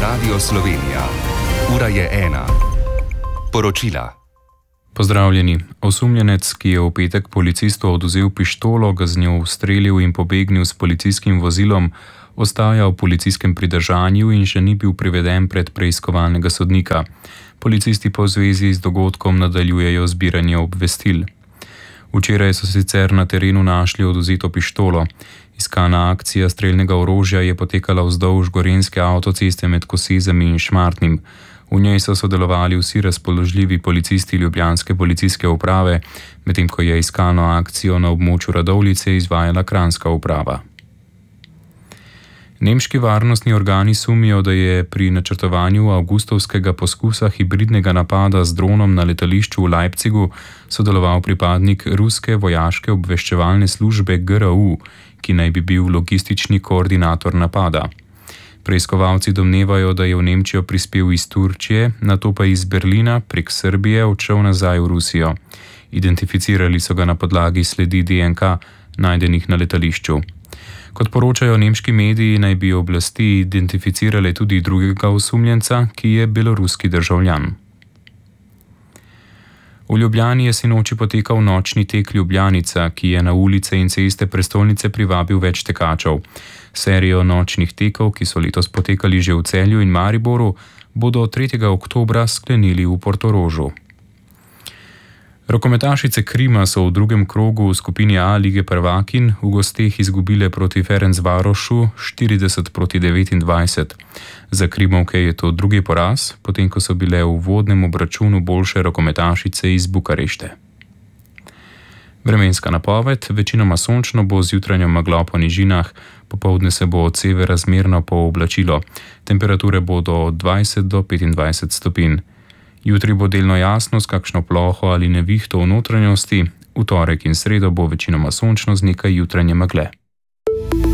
Radio Slovenija. Ura je 1. Poročila. Pozdravljeni. Osumljenec, ki je v petek policistu odvzel pištolo, ga z njo ustrelil in pobegnil s policijskim vozilom, ostaja v policijskem pridržanju in še ni bil priveden pred preiskovalnega sodnika. Policisti pa v zvezi z dogodkom nadaljujejo zbiranje obvestil. Včeraj so sicer na terenu našli odvzeto pištolo. Iskana akcija strelnega orožja je potekala vzdolž gorenjske avtoceste med Kosezami in Šmartnim. V njej so sodelovali vsi razpoložljivi policisti ljubljanske policijske uprave, medtem ko je iskano akcijo na območju Radovljice izvajala kranjska uprava. Nemški varnostni organi sumijo, da je pri načrtovanju avgustovskega poskusa hibridnega napada z dronom na letališču v Leipzigu sodeloval pripadnik ruske vojaške obveščevalne službe GRU, ki naj bi bil logistični koordinator napada. Preiskovalci domnevajo, da je v Nemčijo prispel iz Turčije, nato pa iz Berlina prek Srbije odšel nazaj v Rusijo. Identificirali so ga na podlagi sledi DNK, najdenih na letališču. Kot poročajo nemški mediji, naj bi oblasti identificirale tudi drugega osumljenca, ki je beloruski državljan. V Ljubljani je sinoči potekal nočni tek Ljubljanica, ki je na ulice in ceste prestolnice privabil več tekačev. Serijo nočnih tekov, ki so letos potekali že v Celju in Mariboru, bodo 3. oktobra sklenili v Portorožu. Rokometašice Krima so v drugem krogu v skupini A lige prvakinj v gosteh izgubile proti Ferencvarošu 40-29. Za Krimovke je to drugi poraz, potem ko so bile v uvodnem obračunu boljše rokometašice iz Bukarešte. Vremenska napoved: večinoma sončno bo z jutranjo meglo po nižinah, popoldne se bo od severa zmerno pooblačilo. Temperature bodo od 20 do 25 stopinj. Jutri bo delno jasno s kakšno ploho ali nevihto v notranjosti, v torek in sredo bo večinoma sončno z nekaj jutranje megle.